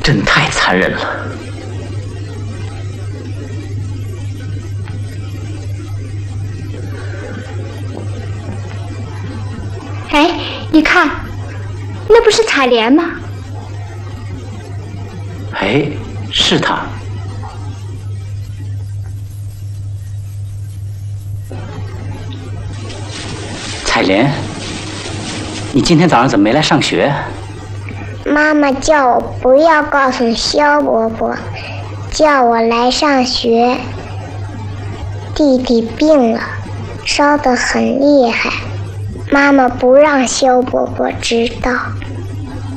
真太残忍了。 哎，你看，那不是采莲吗？ 哎，是他。采莲，你今天早上怎么没来上学？ 妈妈叫我不要告诉萧伯伯，叫我来上学。弟弟病了，烧得很厉害，妈妈不让萧伯伯知道。